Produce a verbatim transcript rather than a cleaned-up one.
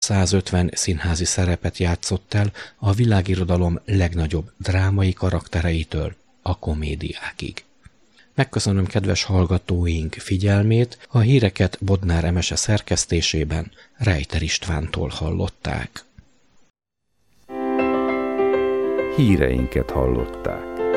százötven színházi szerepet játszott el a világirodalom legnagyobb drámai karaktereitől a komédiákig. Megköszönöm kedves hallgatóink figyelmét, a híreket Bodnár Emese szerkesztésében Rejter Istvántól hallották. Híreinket hallották.